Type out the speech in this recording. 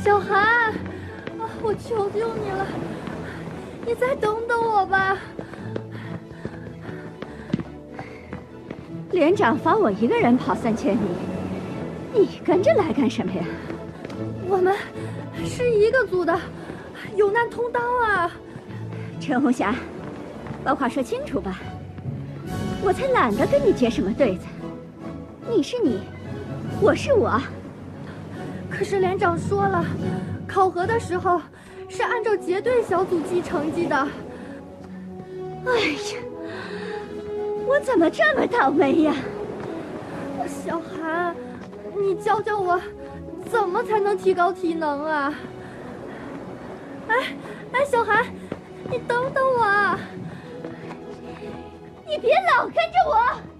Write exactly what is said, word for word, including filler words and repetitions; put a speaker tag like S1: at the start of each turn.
S1: 小韩，啊，我求求你了，你再等等我吧。
S2: 连长罚我一个人跑三千米，你跟着来干什么呀？
S1: 我们是一个组的，有难同当啊。
S2: 陈红霞，把话说清楚吧，我才懒得跟你结什么对子。你是你，我是我。
S1: 可是连长说了，考核的时候是按照结对小组记成绩的。
S2: 哎呀，我怎么这么倒霉呀？
S1: 小韩，你教教我，怎么才能提高体能啊？哎哎，小韩，你等等我啊！
S2: 你别老跟着我。